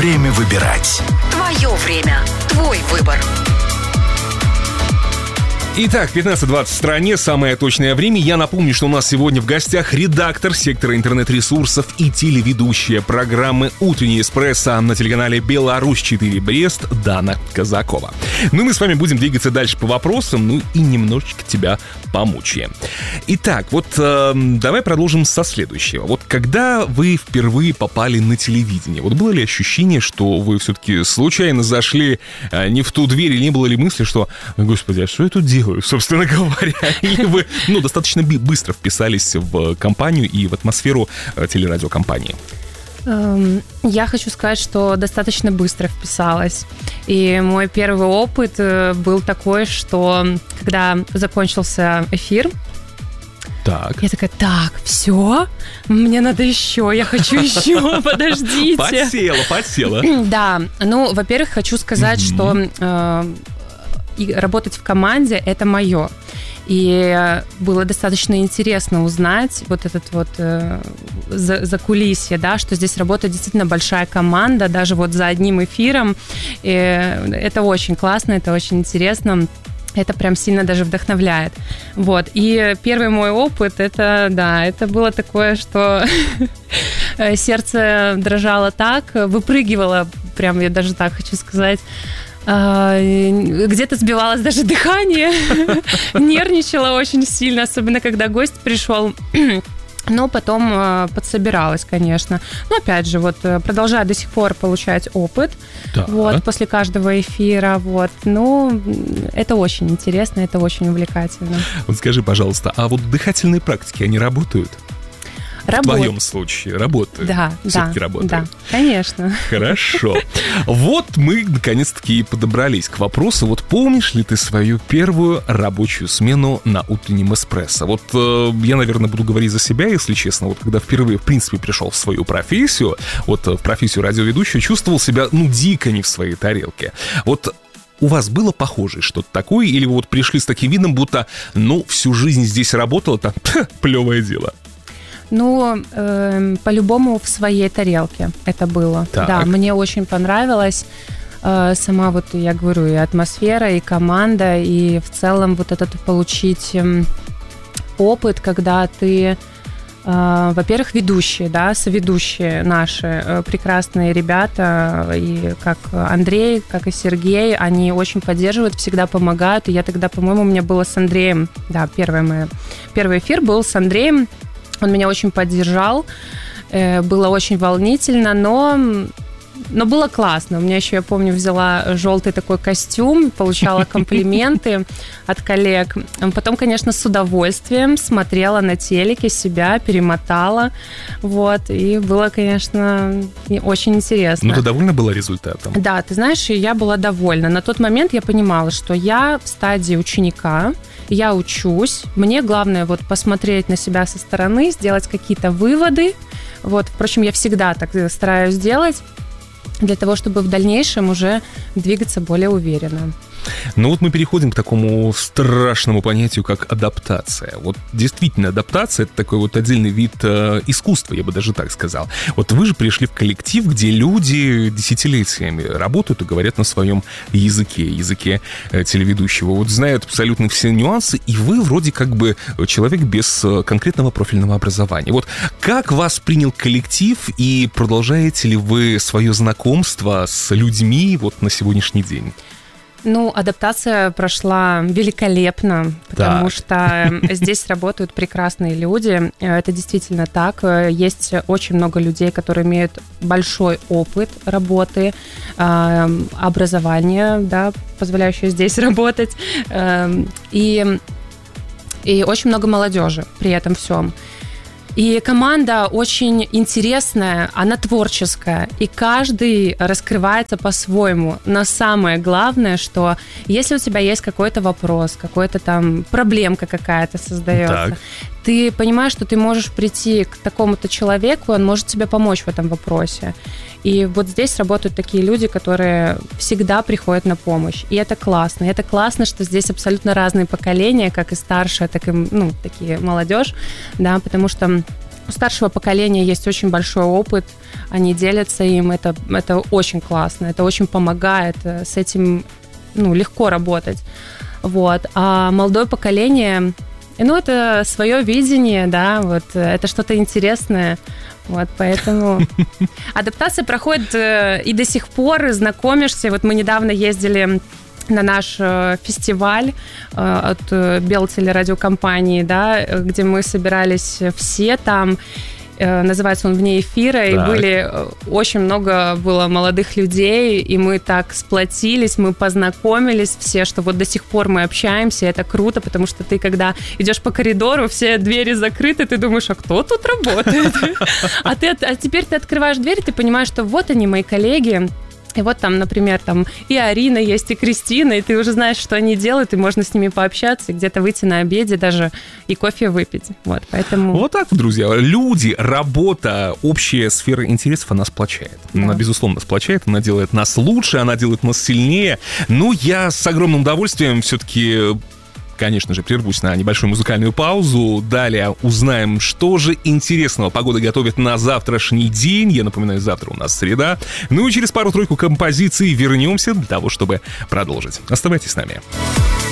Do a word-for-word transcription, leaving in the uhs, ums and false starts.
Время выбирать. Твое время. Твой выбор. Итак, пятнадцать двадцать в стране, самое точное время. Я напомню, что у нас сегодня в гостях редактор сектора интернет-ресурсов и телеведущая программы «Утренний эспрессо» на телеканале «Беларусь четыре Брест» Дана Казакова. Ну и мы с вами будем двигаться дальше по вопросам, ну и немножечко тебя помучаем. Итак, вот э, давай продолжим со следующего. Вот когда вы впервые попали на телевидение, вот было ли ощущение, что вы все-таки случайно зашли э, не в ту дверь, или не было ли мысли, что, господи, а что я тут делаю? Собственно говоря, или вы ну, достаточно быстро вписались в компанию и в атмосферу телерадиокомпании? Я хочу сказать, что достаточно быстро вписалась. И мой первый опыт был такой, что когда закончился эфир, так. я такая, так, все, мне надо еще, я хочу еще, подождите. Подсела, подсела. Да, ну, во-первых, хочу сказать, что и работать в команде – это мое. И было достаточно интересно узнать вот этот вот э, за, закулисье, да, что здесь работает действительно большая команда, даже вот за одним эфиром. И это очень классно, это очень интересно. Это прям сильно даже вдохновляет. Вот. И первый мой опыт, это, да, это было такое, что сердце дрожало так, выпрыгивало, прям я даже так хочу сказать, где-то сбивалось даже дыхание, нервничала очень сильно, особенно когда гость пришел. Но потом э, подсобиралась, конечно. Но опять же, вот продолжаю до сих пор получать опыт, да. Вот, после каждого эфира. Вот. Ну, это очень интересно, это очень увлекательно. Вот скажи, пожалуйста, а вот дыхательные практики, они работают? Работ... В твоем случае работают? Да, все-таки да, работают? Да, конечно. Хорошо. Вот мы наконец-таки и подобрались к вопросу. Вот помнишь ли ты свою первую рабочую смену на утреннем эспрессо? Вот э, я, наверное, буду говорить за себя, если честно. Вот когда впервые, в принципе, пришел в свою профессию, вот в профессию радиоведущего, чувствовал себя, ну, дико не в своей тарелке. Вот у вас было похожее что-то такое? Или вы вот пришли с таким видом, будто, ну, всю жизнь здесь работала, там, плевое дело? Ну, э, по-любому в своей тарелке это было. Так. Да, мне очень понравилась э, сама, вот я говорю, и атмосфера, и команда, и в целом вот этот получить э, опыт, когда ты, э, во-первых, ведущие, да, соведущие наши э, прекрасные ребята, и как Андрей, как и Сергей, они очень поддерживают, всегда помогают. И я тогда, по-моему, у меня было с Андреем, да, первый, мы, первый эфир был с Андреем. Он меня очень поддержал, было очень волнительно, но, но было классно. У меня еще, я помню, взяла желтый такой костюм, получала комплименты от коллег. Потом, конечно, с удовольствием смотрела на телеке себя, перемотала. Вот, и было, конечно, очень интересно. Ну, ты довольна была результатом? Да, ты знаешь, я была довольна. На тот момент я понимала, что я в стадии ученика, я учусь, мне главное вот посмотреть на себя со стороны, сделать какие-то выводы. Вот, впрочем, я всегда так стараюсь делать, для того, чтобы в дальнейшем уже двигаться более уверенно. Ну вот мы переходим к такому страшному понятию, как адаптация. Вот действительно, адаптация — это такой вот отдельный вид э, искусства, я бы даже так сказал. Вот вы же пришли в коллектив, где люди десятилетиями работают и говорят на своем языке, языке э, телеведущего. Вот знают абсолютно все нюансы, и вы вроде как бы человек без э, конкретного профильного образования. Вот как вас принял коллектив, и продолжаете ли вы свое знакомство с людьми вот на сегодняшний день? Ну, адаптация прошла великолепно, потому так. что здесь работают прекрасные люди. Это действительно так. Есть очень много людей, которые имеют большой опыт работы, образование, да, позволяющее здесь работать. И, и очень много молодежи при этом всем. И команда очень интересная, она творческая, и каждый раскрывается по-своему. Но самое главное, что если у тебя есть какой-то вопрос, какой-то там проблемка какая-то создается, так. ты понимаешь, что ты можешь прийти к такому-то человеку, он может тебе помочь в этом вопросе. И вот здесь работают такие люди, которые всегда приходят на помощь. И это классно. И это классно, что здесь абсолютно разные поколения, как и старшие, так и, ну, такие молодежь, да, потому что у старшего поколения есть очень большой опыт, они делятся им, это, это очень классно, это очень помогает, с этим ну, легко работать. Вот. А молодое поколение, ну, это свое видение, да, вот, это что-то интересное, вот, поэтому адаптация проходит и до сих пор, знакомишься, вот мы недавно ездили на наш фестиваль от Белтелерадиокомпании, да, где мы собирались все там, называется он «Вне эфира», так. И были очень много было молодых людей, и мы так сплотились, мы познакомились все, что вот до сих пор мы общаемся, и это круто, потому что ты, когда идешь по коридору, все двери закрыты, ты думаешь, а кто тут работает? А ты, а теперь ты открываешь дверь, и ты понимаешь, что вот они, мои коллеги. И вот там, например, там и Арина есть, и Кристина, и ты уже знаешь, что они делают, и можно с ними пообщаться, и где-то выйти на обеде даже и кофе выпить. Вот, поэтому... Вот так, друзья. Люди, работа, общая сфера интересов, она сплочает. Да. Она, безусловно, сплочает, она делает нас лучше, она делает нас сильнее. Ну, я с огромным удовольствием все-таки... Конечно же, прервусь на небольшую музыкальную паузу. Далее узнаем, что же интересного погода готовит на завтрашний день. Я напоминаю, завтра у нас среда. Ну и через пару-тройку композиций вернемся для того, чтобы продолжить. Оставайтесь с нами.